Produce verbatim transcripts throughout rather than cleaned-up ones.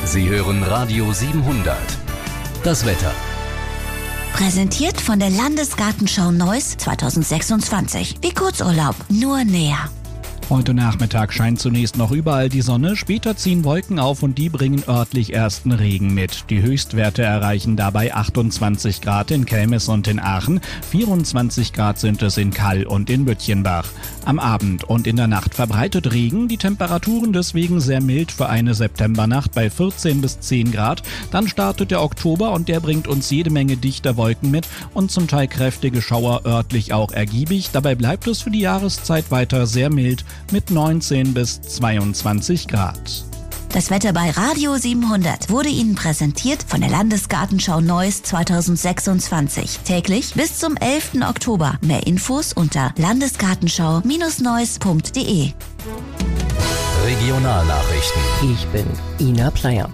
Sie hören Radio siebenhundert. Das Wetter. Präsentiert von der Landesgartenschau Neuss zweitausendsechsundzwanzig. Wie Kurzurlaub, nur näher. Heute Nachmittag scheint zunächst noch überall die Sonne, später ziehen Wolken auf und die bringen örtlich ersten Regen mit. Die Höchstwerte erreichen dabei achtundzwanzig Grad in Kelmis und in Aachen, vierundzwanzig Grad sind es in Kall und in Bütchenbach. Am Abend und in der Nacht verbreitet Regen, die Temperaturen deswegen sehr mild für eine Septembernacht bei vierzehn bis zehn Grad. Dann startet der Oktober und der bringt uns jede Menge dichter Wolken mit und zum Teil kräftige Schauer, örtlich auch ergiebig. Dabei bleibt es für die Jahreszeit weiter sehr mild mit neunzehn bis zweiundzwanzig Grad. Das Wetter bei Radio siebenhundert wurde Ihnen präsentiert von der Landesgartenschau Neuss zweitausendsechsundzwanzig. Täglich bis zum elften Oktober. Mehr Infos unter landesgartenschau Neuss punkt de. Regionalnachrichten. Ich bin Ina Pleyer.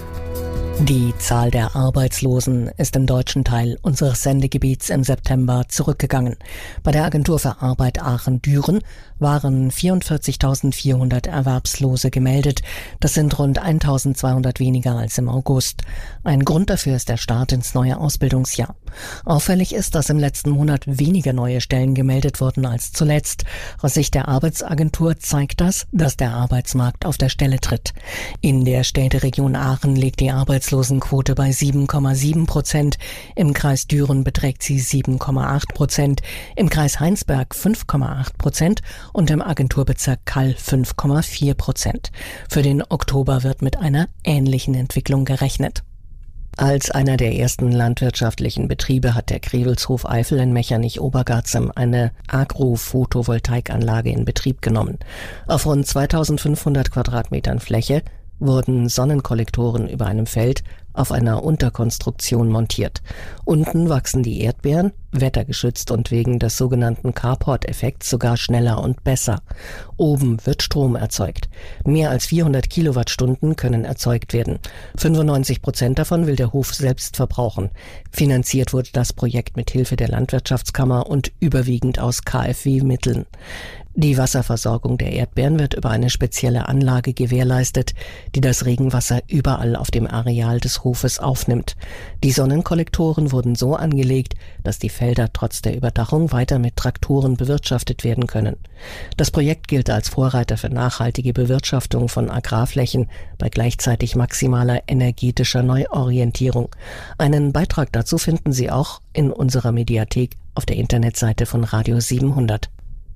Die Zahl der Arbeitslosen ist im deutschen Teil unseres Sendegebiets im September zurückgegangen. Bei der Agentur für Arbeit Aachen-Düren waren vierundvierzigtausendvierhundert Erwerbslose gemeldet. Das sind rund eintausendzweihundert weniger als im August. Ein Grund dafür ist der Start ins neue Ausbildungsjahr. Auffällig ist, dass im letzten Monat weniger neue Stellen gemeldet wurden als zuletzt. Aus Sicht der Arbeitsagentur zeigt das, dass der Arbeitsmarkt auf der Stelle tritt. In der Städteregion Aachen liegt die Arbeitslosenquote bei sieben Komma sieben Prozent. Im Kreis Düren beträgt sie sieben Komma acht Prozent, im Kreis Heinsberg fünf Komma acht Prozent und im Agenturbezirk Kall fünf Komma vier Prozent. Für den Oktober wird mit einer ähnlichen Entwicklung gerechnet. Als einer der ersten landwirtschaftlichen Betriebe hat der Grevelshof Eifel in Mechernich-Obergarzem eine Agro-Photovoltaikanlage in Betrieb genommen. Auf rund zweitausendfünfhundert Quadratmetern Fläche wurden Sonnenkollektoren über einem Feld auf einer Unterkonstruktion montiert. Unten wachsen die Erdbeeren, wettergeschützt und wegen des sogenannten Carport-Effekts sogar schneller und besser. Oben wird Strom erzeugt. Mehr als vierhundert Kilowattstunden können erzeugt werden. fünfundneunzig Prozent davon will der Hof selbst verbrauchen. Finanziert wurde das Projekt mit Hilfe der Landwirtschaftskammer und überwiegend aus K f W-Mitteln. Die Wasserversorgung der Erdbeeren wird über eine spezielle Anlage gewährleistet, die das Regenwasser überall auf dem Areal des Hofes aufnimmt. Die Sonnenkollektoren wurden so angelegt, dass die Felder trotz der Überdachung weiter mit Traktoren bewirtschaftet werden können. Das Projekt gilt als Vorreiter für nachhaltige Bewirtschaftung von Agrarflächen bei gleichzeitig maximaler energetischer Neuorientierung. Einen Beitrag dazu finden Sie auch in unserer Mediathek auf der Internetseite von Radio siebenhundert.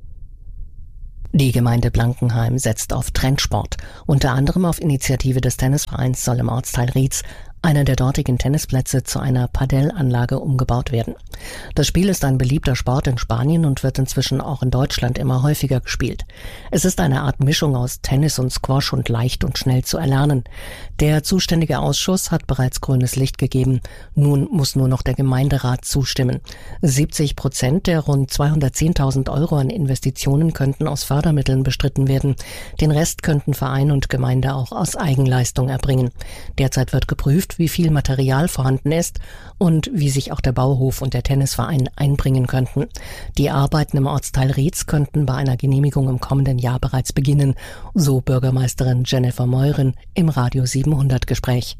Die Gemeinde Blankenheim setzt auf Trendsport. Unter anderem auf Initiative des Tennisvereins soll im Ortsteil Rietz einer der dortigen Tennisplätze zu einer Padellanlage umgebaut werden. Das Spiel ist ein beliebter Sport in Spanien und wird inzwischen auch in Deutschland immer häufiger gespielt. Es ist eine Art Mischung aus Tennis und Squash und leicht und schnell zu erlernen. Der zuständige Ausschuss hat bereits grünes Licht gegeben. Nun muss nur noch der Gemeinderat zustimmen. siebzig Prozent der rund zweihundertzehntausend Euro an Investitionen könnten aus Fördermitteln bestritten werden. Den Rest könnten Verein und Gemeinde auch aus Eigenleistung erbringen. Derzeit wird geprüft, wie viel Material vorhanden ist und wie sich auch der Bauhof und der Tennisverein einbringen könnten. Die Arbeiten im Ortsteil Rietz könnten bei einer Genehmigung im kommenden Jahr bereits beginnen, so Bürgermeisterin Jennifer Meuren im Radio siebenhundert Gespräch.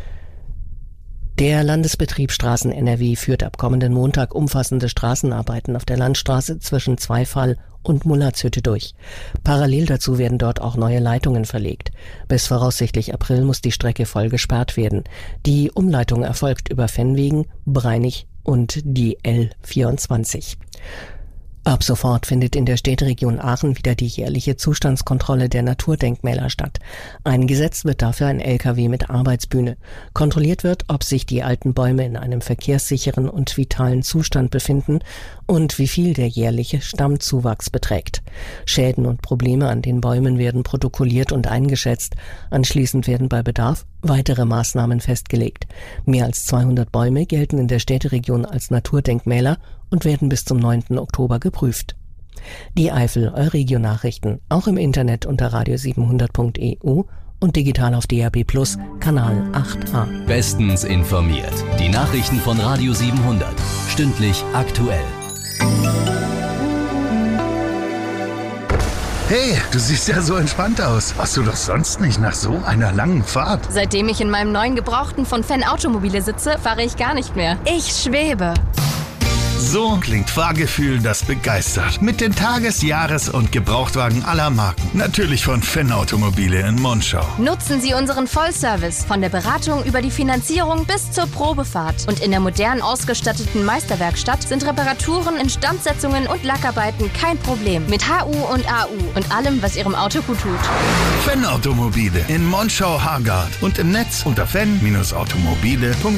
Der Landesbetrieb Straßen N R W führt ab kommenden Montag umfassende Straßenarbeiten auf der Landstraße zwischen Zweifall und Mullertshütte durch. Parallel dazu werden dort auch neue Leitungen verlegt. Bis voraussichtlich April muss die Strecke voll gesperrt werden. Die Umleitung erfolgt über Fennwegen, Breinig und die L vierundzwanzig. Ab sofort findet in der Städteregion Aachen wieder die jährliche Zustandskontrolle der Naturdenkmäler statt. Eingesetzt wird dafür ein L K W mit Arbeitsbühne. Kontrolliert wird, ob sich die alten Bäume in einem verkehrssicheren und vitalen Zustand befinden und wie viel der jährliche Stammzuwachs beträgt. Schäden und Probleme an den Bäumen werden protokolliert und eingeschätzt. Anschließend werden bei Bedarf weitere Maßnahmen festgelegt. Mehr als zweihundert Bäume gelten in der Städteregion als Naturdenkmäler und werden bis zum neunten Oktober geprüft. Die Eifel Euregio-Nachrichten, auch im Internet unter radio siebenhundert punkt e u und digital auf D A B plus, Kanal acht a. Bestens informiert. Die Nachrichten von Radio siebenhundert. Stündlich aktuell. Hey, du siehst ja so entspannt aus. Warst du doch sonst nicht nach so einer langen Fahrt? Seitdem ich in meinem neuen Gebrauchten von Fenn Automobile sitze, fahre ich gar nicht mehr. Ich schwebe. So klingt Fahrgefühl, das begeistert. Mit den Tages-, Jahres- und Gebrauchtwagen aller Marken. Natürlich von Fenn Automobile in Monschau. Nutzen Sie unseren Vollservice von der Beratung über die Finanzierung bis zur Probefahrt. Und in der modern ausgestatteten Meisterwerkstatt sind Reparaturen, Instandsetzungen und Lackarbeiten kein Problem. Mit H U und A U und allem, was Ihrem Auto gut tut. Fenn Automobile in Monschau-Hargard und im Netz unter fenn Bindestrich automobile punkt